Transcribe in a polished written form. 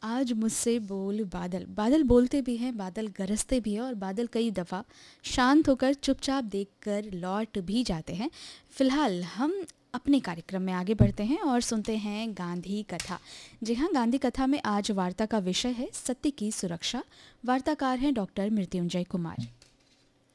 आज मुझसे बोल बादल। बादल बोलते भी हैं, बादल गरजते भी हैं और बादल कई दफ़ा शांत होकर चुपचाप देखकर लौट भी जाते हैं। फिलहाल हम अपने कार्यक्रम में आगे बढ़ते हैं और सुनते हैं गांधी कथा। जी हाँ, गांधी कथा में आज वार्ता का विषय है सत्य की सुरक्षा। वार्ताकार हैं डॉक्टर मृत्युंजय कुमार।